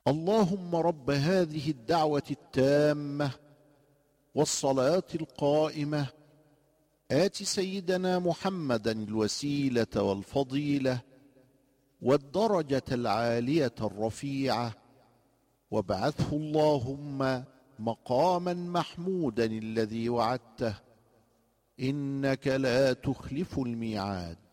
اللهم رب هذه الدعوة التامة والصلاة القائمة آت سيدنا محمدا الوسيلة والفضيلة والدرجة العالية الرفيعة، وابعثه اللهم مقاما محمودا الذي وعدته، إنك لا تخلف الميعاد.